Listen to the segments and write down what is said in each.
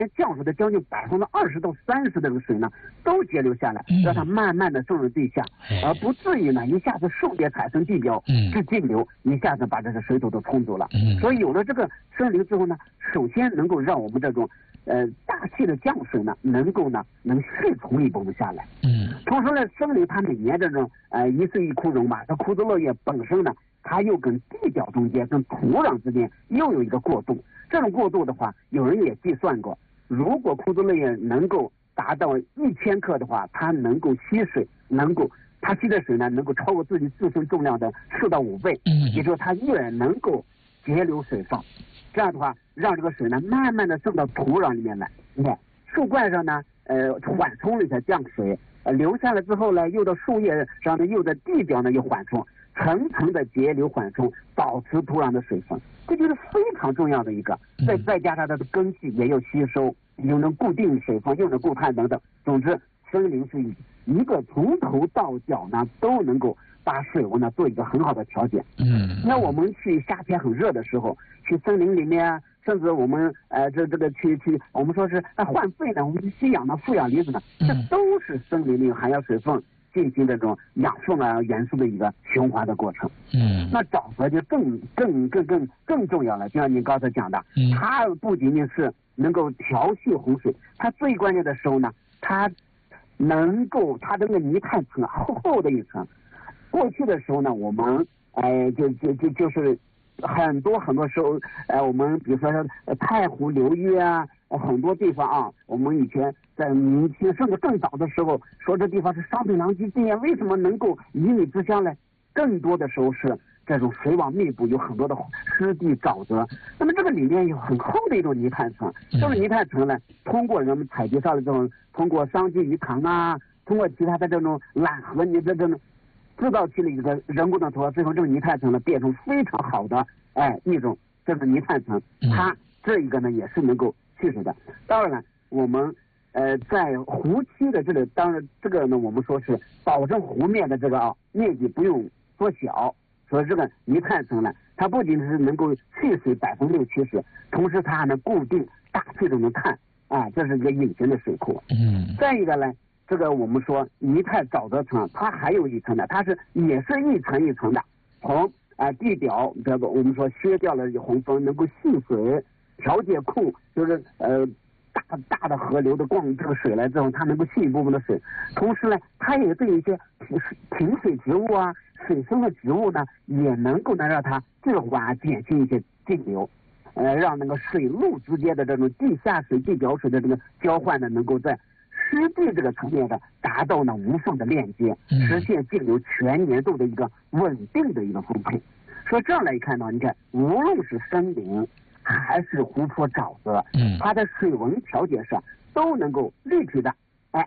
降水的将近20%到30%的这个水呢，都截留下来，让它慢慢的渗入地下，而不至于呢一下子数节产生地表是径流，一下子把这个水土都冲走了。所以有了这个森林之后呢，首先能够让我们这种大气的降水呢，能蓄存一部分下来。同时呢，森林它每年这种一岁一枯荣嘛，它枯枝落叶本身呢，它又跟地表中间跟土壤之间又有一个过渡。这种过渡的话，有人也计算过，如果枯枝落叶能够达到1000克的话，它能够吸水，它吸的水呢，能够超过自己自身重量的4到5倍。也就是说，它越能够节流水分。这样的话，让这个水呢慢慢的渗到土壤里面来。你看树冠上呢，缓冲了一下降水，流下来之后呢，又到树叶上呢，又在地表呢又缓冲，层层的节流缓冲，保持土壤的水分，这就是非常重要的一个。再加上它的根系也有吸收，又能固定水分，又能固碳等等。总之，森林是一个从头到脚呢都能够把水温呢做一个很好的调节。那我们去夏天很热的时候，去森林里面啊，甚至我们这个去我们说是换肺呢，我们吸氧呢，负氧离子呢，这都是森林里含有水分进行这种养分啊元素的一个循环的过程。那沼泽就更重要了，就像您刚才讲的，它不仅仅是能够调蓄洪水，它最关键的时候呢，它能够它这个泥炭层厚的一层。过去的时候呢，我们就是很多时候，我们比如说太湖流域啊，很多地方啊，我们以前在明清甚至更早的时候，说这地方是商品狼藉地啊，为什么能够鱼米之乡呢？更多的时候是这种水网密布，有很多的湿地沼泽。那么这个里面有很厚的一种泥炭层，这种泥炭层呢，通过人们采集到的这种，通过桑基鱼塘啊，通过其他的这种缆河，你这种制造起了一个人工的土壤，最后这个泥炭层呢变成非常好的一种这个泥炭层，它这一个呢也是能够蓄水的。当然了，我们在湖区的这里，当然这个呢我们说是保证湖面的这个面积不用缩小，所以这个泥炭层呢，它不仅是能够蓄水60%-70%，同时它还能固定大气中的碳这是一个隐形的水库。再一个呢，这个我们说泥炭沼泽层，它还有一层的，它也是一层一层的，从地表这个我们说削掉了洪峰，能够蓄水调节库，就是大的河流的这个水来之后，它能够蓄一部分的水，同时呢，它也对一些停水植物啊、水生的植物呢，也能够让它滞缓减轻一些径流，让那个水陆之间的这种地下水、地表水的这个交换呢，能够在湿地这个层面的达到呢无缝的链接，实现径流全年度的一个稳定的一个分配。所以这样来看呢，你看无论是森林还是湖泊沼泽，它的水文调节上都能够立体的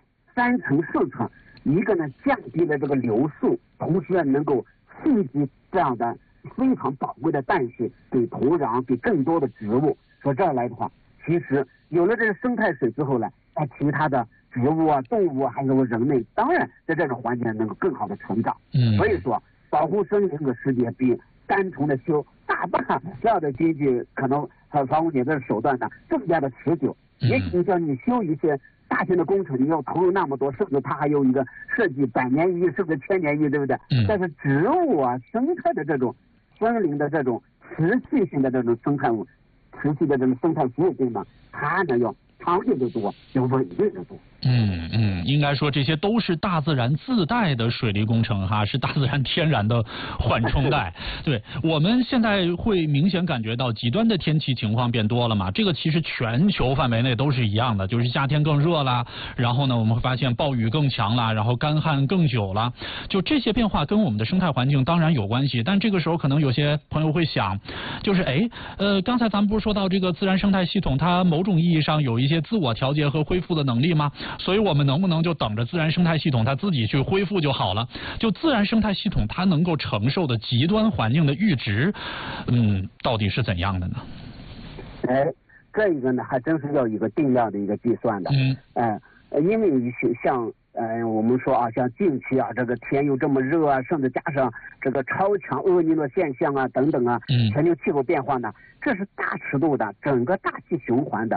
3层4层，一个呢降低了这个流速，同时能够蓄积这样的非常宝贵的氮水给土壤，给更多的植物。说这样来的话，其实有了这个生态水之后呢，其他的植物啊、动物啊，还有人类，当然在这种环境能够更好的成长。所以说，保护森林的世界比单纯的修大坝这样的经济可能防污减的手段呢更加的持久。也许像你修一些大型的工程，你要投入那么多，甚至它还有一个设计100年一遇，甚至1000年一遇，对不对？但是植物啊、生态的这种森林的这种持续性的这种生态持续的这种生态服务性呢，它呢要长久的多，要稳定的多。 应该说这些都是大自然自带的水利工程哈，是大自然天然的缓冲带。对，我们现在会明显感觉到极端的天气情况变多了嘛，这个其实全球范围内都是一样的，就是夏天更热啦，然后呢我们会发现暴雨更强啦，然后干旱更久啦，就这些变化跟我们的生态环境当然有关系，但这个时候可能有些朋友会想，就是刚才咱们不是说到这个自然生态系统它某种意义上有一些自我调节和恢复的能力吗？所以我们能不能就等着自然生态系统它自己去恢复就好了？就自然生态系统它能够承受的极端环境的阈值，到底是怎样的呢？ 这一个呢还真是要一个定量的一个计算的。因为像我们说像近期这个天又这么热啊，甚至加上这个超强厄尼诺现象啊等等啊，全球气候变化呢，这是大尺度的整个大气循环的。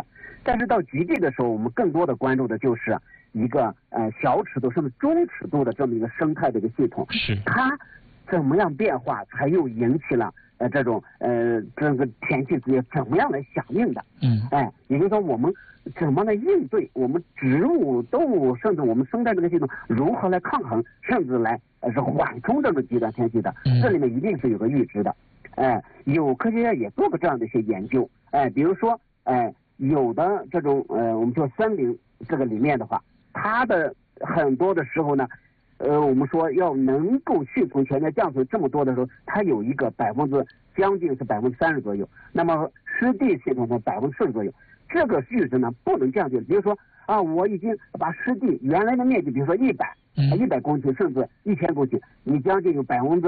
但是到极地的时候，我们更多的关注的就是一个小尺度甚至中尺度的这么一个生态的一个系统， 是它怎么样变化，才又引起了这种这个天气职业怎么样来响应的？也就是说我们怎么来应对，我们植物、动物甚至我们生态这个系统如何来抗衡，甚至来是缓冲这种极端天气的？这里面一定是有个阈值的。有科学家也做过这样的一些研究。比如说有的这种我们说森林这个里面的话，它的很多的时候呢。我们说要能够蓄存全年降水这么多的时候，它有一个将近是30%左右，那么湿地系统的40%左右，这个阈值呢不能降低。比如说我已经把湿地原来的面积，比如说100公顷甚至1000公顷，你将近有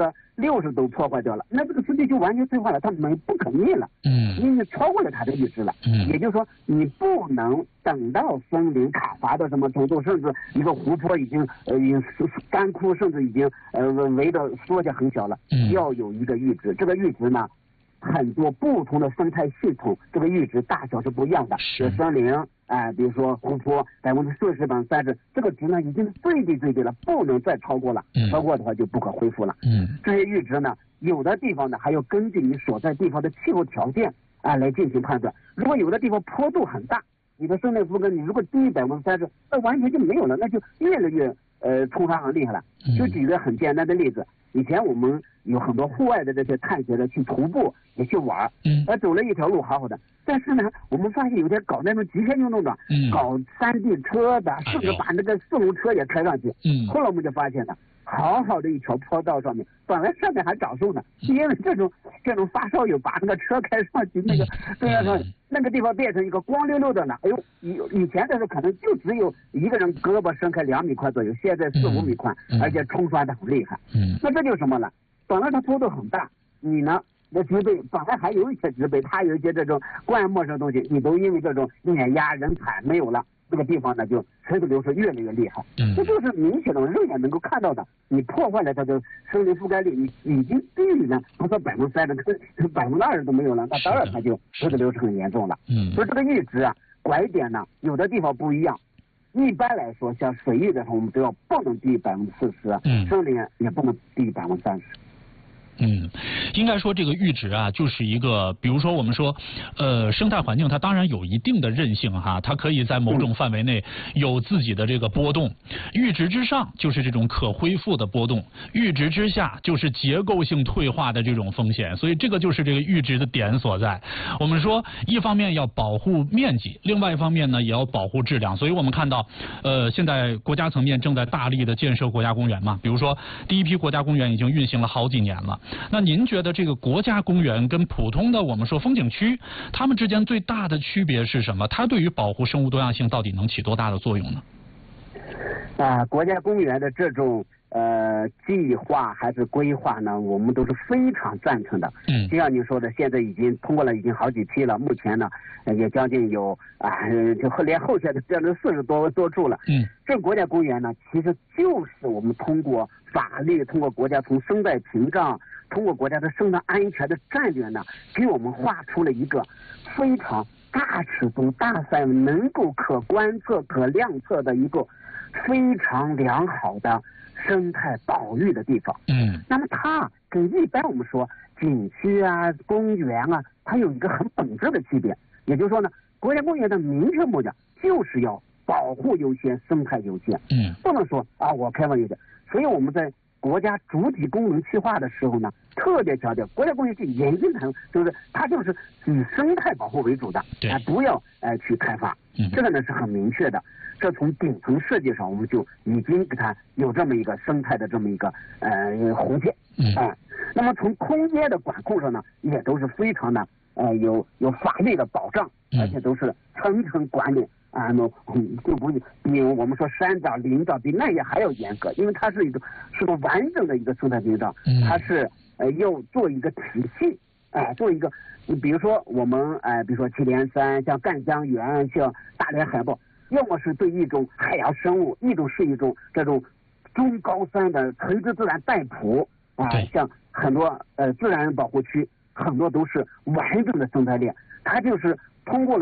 60%都破坏掉了，那这个湿地就完全退化了，它不可逆了，因为超过了它的阈值了。也就是说，你不能等到森林砍伐到什么程度，甚至一个湖泊已经干枯，甚至已经围的缩小很小了，要有一个阈值。这个阈值呢，很多不同的生态系统这个阈值大小是不一样的。森林比如说湖泊40%、30%，这个值呢已经最低了，不能再超过了，超过的话就不可恢复了。这些阈值呢，有的地方呢还要根据你所在地方的气候条件来进行判断。如果有的地方坡度很大，你的生态覆盖你如果低于30%，那完全就没有了，那就越来越冲刷很厉害了。就举个很简单的例子，以前我们有很多户外的这些探险的去徒步也去玩，走了一条路好好的，但是呢，我们发现有些搞那种极限运动的，搞山地车的，甚至把那个4轮车也开上去。后来我们就发现了，好好的一条坡道上面，本来上面还长树呢，因为这种发烧友把那个车开上去，那个地方变成一个光溜溜的了。以前的时候可能就只有一个人胳膊伸开2米宽左右，现在4、5米宽，而且冲刷的很厉害。那这就是什么了？本来它坡度很大，你呢？那植被本来还有一些植被，它有一些这种灌木的东西，你都因为这种碾压人踩没有了，这个地方呢就水土流失越来越厉害。这就是明显的肉眼能够看到的，你破坏了它的森林覆盖率，你已经低于了不说30%，跟20%都没有了，那当然它就水土流失很严重了。所以这个阈值拐点呢，有的地方不一样。一般来说，像水域的时候，我们都要不能低于40%，森林也不能低于30%。 应该说这个阈值就是一个，比如说我们说，生态环境它当然有一定的韧性它可以在某种范围内有自己的这个波动。阈值之上就是这种可恢复的波动，阈值之下就是结构性退化的这种风险。所以这个就是这个阈值的点所在。我们说，一方面要保护面积，另外一方面呢也要保护质量。所以我们看到，现在国家层面正在大力的建设国家公园嘛，比如说第一批国家公园已经运行了好几年了。那您觉得这个国家公园跟普通的我们说风景区，它们之间最大的区别是什么？它对于保护生物多样性到底能起多大的作用呢？ 国家公园的这种计划还是规划呢，我们都是非常赞成的。就像你说的，现在已经通过了，已经好几批了，目前呢也将近有就连后续的将近40多处了。这国家公园呢，其实就是我们通过法律，通过国家从生态屏障，通过国家的生态安全的战略呢，给我们画出了一个非常大尺度、大范围、能够可观测、可量测的一个非常良好的生态保育的地方。那么它跟一般我们说景区公园它有一个很本质的区别。也就是说呢，国家公园的明确目的就是要保护优先，生态优先。不能说我开放优先。所以我们在国家主体功能计划的时候呢，特别强调国家公园是严禁谈，就是它就是以生态保护为主的，不要去开发。这个呢是很明确的。这从顶层设计上，我们就已经给它有这么一个生态的这么一个红线。那么从空间的管控上呢，也都是非常的有法律的保障，而且都是层层管理。就不比我们说山长林长比那也还要严格，因为它是个完整的一个生态屏障，它是要做一个体系，做一个，比如说我们比如说祁连山，像赣江源，像大连海豹，要么是对一种海洋生物，一种是一种这种中高山的垂直自然带谱像很多自然保护区，很多都是完整的生态链，它就是通过了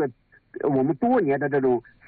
我们多年的这种